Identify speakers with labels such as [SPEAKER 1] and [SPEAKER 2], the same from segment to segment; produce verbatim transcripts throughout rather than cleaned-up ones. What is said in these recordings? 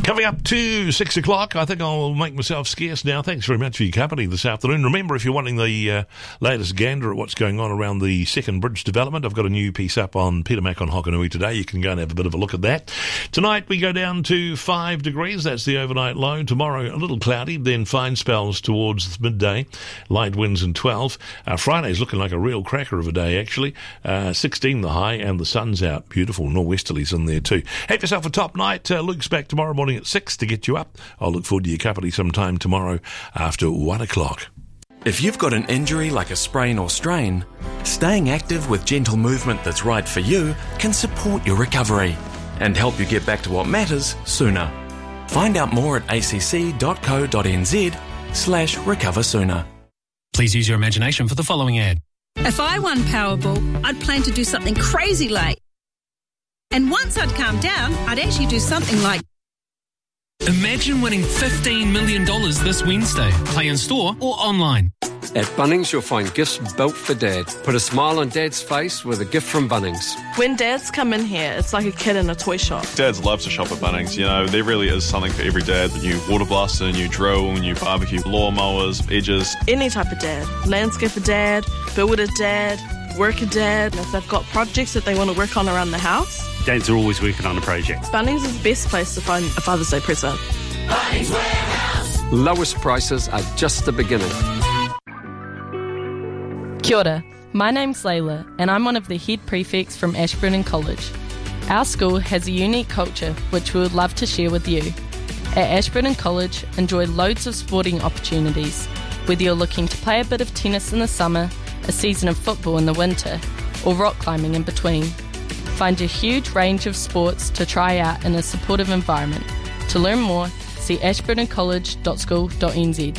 [SPEAKER 1] Coming up to six o'clock, I think I'll make myself scarce now. Thanks very much for your company this afternoon. Remember, if you're wanting the uh, latest gander at what's going on around the second bridge development, I've got a new piece up on Peter Mac on Hokanui today. You can go and have a bit of a look at that. Tonight we go down to five degrees. That's the overnight low. Tomorrow a little cloudy, then fine spells towards midday. Light winds and twelve. Uh, Friday's looking like a real cracker of a day, actually. Uh, sixteen the high, and the sun's out. Beautiful. Nor'westerlies in there too. Have yourself a top night. Uh, Luke's back tomorrow morning at six to get you up. I'll look forward to your company sometime tomorrow after one o'clock.
[SPEAKER 2] If you've got an injury like a sprain or strain, staying active with gentle movement that's right for you can support your recovery and help you get back to what matters sooner. Find out more at acc.co.nz slash recover sooner.
[SPEAKER 3] Please use your imagination for the following ad.
[SPEAKER 4] If I won Powerball, I'd plan to do something crazy like. And once I'd calmed down, I'd actually do something like.
[SPEAKER 3] Imagine winning fifteen million dollars this Wednesday. Play in store or online.
[SPEAKER 5] At Bunnings, you'll find gifts built for Dad. Put a smile on Dad's face with a gift from Bunnings.
[SPEAKER 6] When dads come in here, it's like a kid in a toy shop.
[SPEAKER 7] Dads love to shop at Bunnings. You know, there really is something for every dad. A new water blaster, a new drill, new barbecue, lawnmowers, edges.
[SPEAKER 6] Any type of dad. Landscaper dad, builder dad, worker dad. If they've got projects that they want to work on around the house.
[SPEAKER 8] Dads are always working on a project.
[SPEAKER 6] Bunnings is the best place to find a Father's Day present.
[SPEAKER 5] Bunnings Warehouse. Lowest prices are just the beginning.
[SPEAKER 9] Kia ora. My name's Layla, and I'm one of the head prefects from Ashburton College. Our school has a unique culture which we would love to share with you. At Ashburton College, enjoy loads of sporting opportunities, whether you're looking to play a bit of tennis in the summer, a season of football in the winter, or rock climbing in between. Find a huge range of sports to try out in a supportive environment. To learn more, see ashburton college dot school dot n z.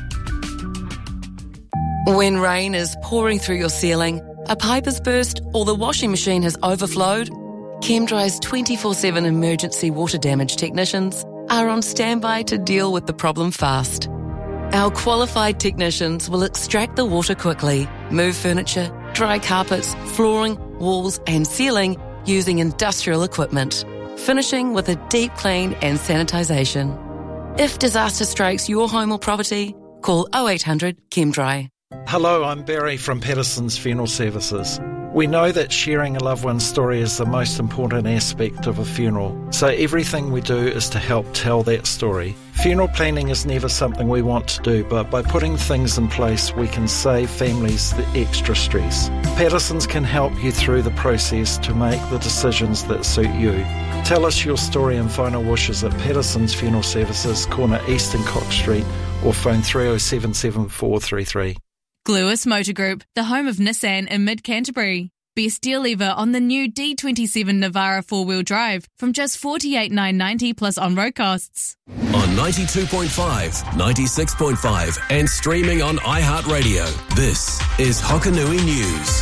[SPEAKER 10] When rain is pouring through your ceiling, a pipe has burst, or the washing machine has overflowed, ChemDry's twenty-four seven emergency water damage technicians are on standby to deal with the problem fast. Our qualified technicians will extract the water quickly, move furniture, dry carpets, flooring, walls and ceiling using industrial equipment, finishing with a deep clean and sanitisation. If disaster strikes your home or property, call oh eight hundred ChemDry.
[SPEAKER 11] Hello, I'm Barry from Patterson's Funeral Services. We know that sharing a loved one's story is the most important aspect of a funeral, so everything we do is to help tell that story. Funeral planning is never something we want to do, but by putting things in place, we can save families the extra stress. Patterson's can help you through the process to make the decisions that suit you. Tell us your story and final wishes at Patterson's Funeral Services, corner East and Cox Street, or phone three oh seven seven four three three.
[SPEAKER 12] Gluis Motor Group, the home of Nissan in mid-Canterbury. Best deal ever on the new D twenty-seven Navara four-wheel drive from just forty-eight thousand nine hundred ninety plus on-road costs.
[SPEAKER 13] On ninety-two point five, ninety-six point five and streaming on iHeartRadio, this is Hokanui News.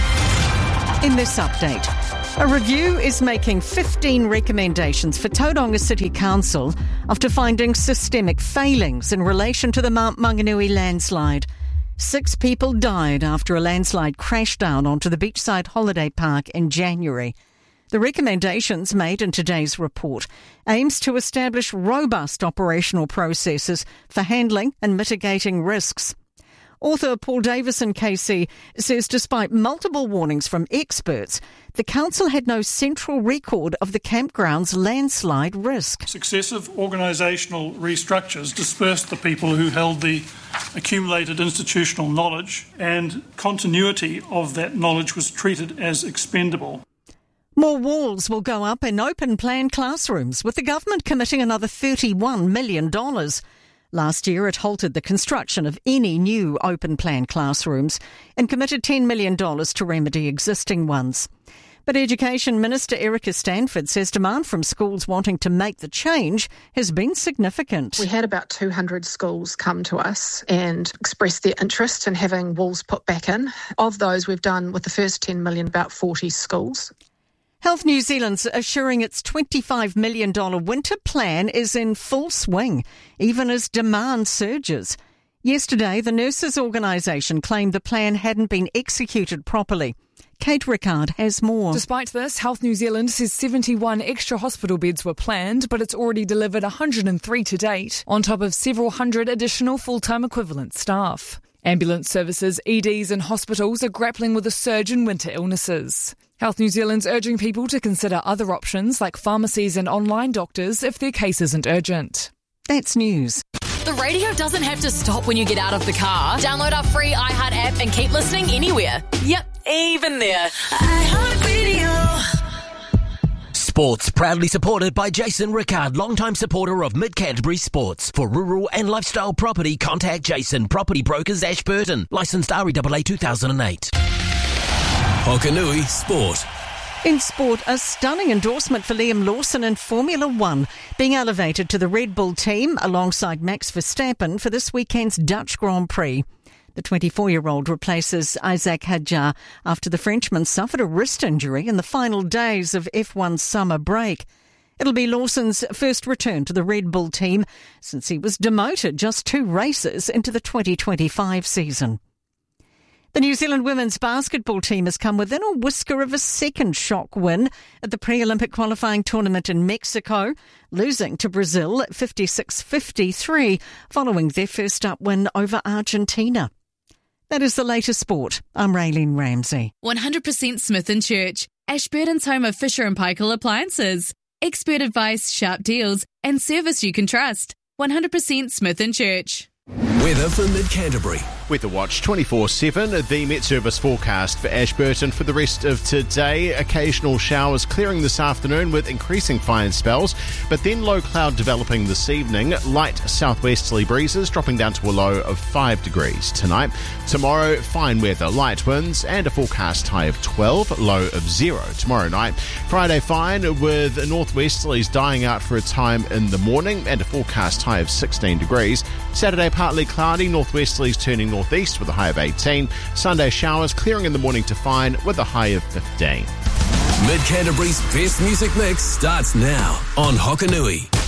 [SPEAKER 14] In this update, a review is making fifteen recommendations for Tauranga City Council after finding systemic failings in relation to the Mount Maunganui landslide. Six people died after a landslide crashed down onto the beachside holiday park in January. The recommendations made in today's report aims to establish robust operational processes for handling and mitigating risks. Author Paul Davison K C says despite multiple warnings from experts, the council had no central record of the campground's landslide risk.
[SPEAKER 15] Successive organisational restructures dispersed the people who held the accumulated institutional knowledge, and continuity of that knowledge was treated as expendable.
[SPEAKER 14] More walls will go up in open plan classrooms, with the government committing another thirty-one million dollars. Last year, it halted the construction of any new open plan classrooms and committed ten million dollars to remedy existing ones. But Education Minister Erica Stanford says demand from schools wanting to make the change has been significant.
[SPEAKER 16] We had about two hundred schools come to us and express their interest in having walls put back in. Of those, we've done, with the first ten million, about forty schools.
[SPEAKER 14] Health New Zealand's assuring its twenty-five million dollars winter plan is in full swing, even as demand surges. Yesterday, the nurses' organisation claimed the plan hadn't been executed properly. Kate Rickard has more.
[SPEAKER 17] Despite this, Health New Zealand says seventy-one extra hospital beds were planned, but it's already delivered one hundred three to date, on top of several hundred additional full-time equivalent staff. Ambulance services, E Ds and hospitals are grappling with a surge in winter illnesses. Health New Zealand's urging people to consider other options like pharmacies and online doctors if their case isn't urgent.
[SPEAKER 14] That's news.
[SPEAKER 18] The radio doesn't have to stop when you get out of the car. Download our free iHeart app and keep listening anywhere. Yep, even there. iHeartRadio.
[SPEAKER 19] Sports proudly supported by Jason Rickard, longtime supporter of Mid Canterbury Sports. For rural and lifestyle property, contact Jason, Property Brokers, Ashburton. Licensed R E A A two thousand eight.
[SPEAKER 13] Hokanui Sport.
[SPEAKER 14] In sport, a stunning endorsement for Liam Lawson in Formula One, being elevated to the Red Bull team alongside Max Verstappen for this weekend's Dutch Grand Prix. The twenty-four-year-old replaces Isaac Hadjar after the Frenchman suffered a wrist injury in the final days of F one's summer break. It'll be Lawson's first return to the Red Bull team since he was demoted just two races into the twenty twenty-five season. The New Zealand women's basketball team has come within a whisker of a second shock win at the pre-Olympic qualifying tournament in Mexico, losing to Brazil at fifty-six fifty-three following their first up win over Argentina. That is the latest sport. I'm Raylene Ramsey.
[SPEAKER 12] one hundred percent Smith and Church, Ashburton's home of Fisher and Paykel appliances. Expert advice, sharp deals and service you can trust. one hundred percent Smith and Church.
[SPEAKER 13] Weather for Mid-Canterbury.
[SPEAKER 20] Weather Watch twenty-four seven, the Met Service forecast for Ashburton for the rest of today. Occasional showers clearing this afternoon with increasing fine spells, but then low cloud developing this evening. Light southwesterly breezes dropping down to a low of five degrees tonight. Tomorrow, fine weather, light winds and a forecast high of twelve, low of zero tomorrow night. Friday, fine with northwesterlies dying out for a time in the morning and a forecast high of sixteen degrees. Saturday, partly cloudy, northwesterlies turning northeast with a high of eighteen. Sunday, showers clearing in the morning to fine with a high of fifteen.
[SPEAKER 13] Mid Canterbury's best music mix starts now on Hokanui.